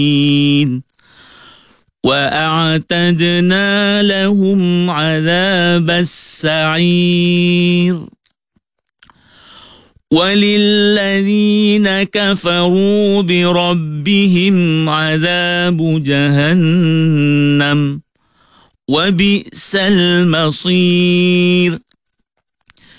وأعتدنا لهم عذاب السعير وللذين كفروا بربهم عذاب جهنم وبئس المصير.